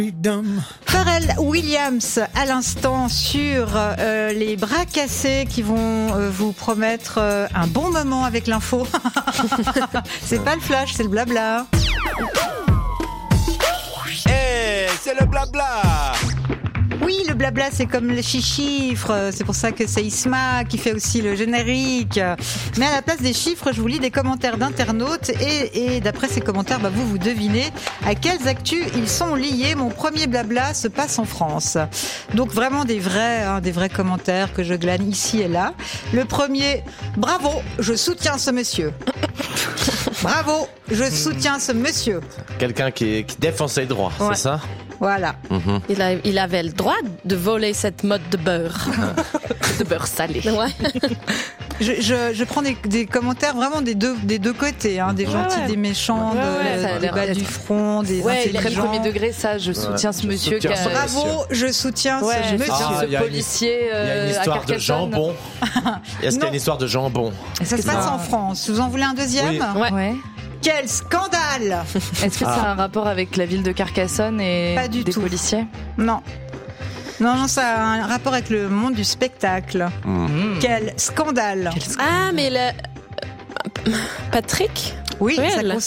Pharrell Williams à l'instant sur les bras cassés qui vont vous promettre un bon moment avec l'info. C'est pas le flash, c'est le blabla. C'est le blabla. Oui, le blabla, c'est comme les chiffres. C'est pour ça que c'est Isma qui fait aussi le générique. Mais à la place des chiffres, je vous lis des commentaires d'internautes et d'après ces commentaires, vous devinez à quelles actus ils sont liés. Mon premier blabla se passe en France. Donc vraiment des vrais commentaires que je glane ici et là. Le premier, bravo, je soutiens ce monsieur. Bravo, je soutiens ce monsieur. Quelqu'un qui défend ses droits, Ouais. c'est ça? Voilà. Il avait le droit de voler cette mode de beurre. De beurre salé. Ouais. Je prends des commentaires vraiment des deux côtés, des gentils, des méchants, ça a des l'air bas d'être- du front, des Ouais, intelligents. très premier degré, ça, je soutiens ce monsieur qui soutiens ce a... Bravo, je soutiens ce Ouais, monsieur. ce il y a une- policier Il y a une à histoire de Carcassonne. jambon. Est-ce qu'il y a une histoire de jambon? Ça se passe en France. Vous en voulez un deuxième? Oui. Ouais. Quel scandale! Est-ce que ça a un rapport avec la ville de Carcassonne et Pas du des tout. policiers? Non, ça a un rapport avec le monde du spectacle. Quel scandale! Ah, mais Patrick Oui, Oui, ça elle.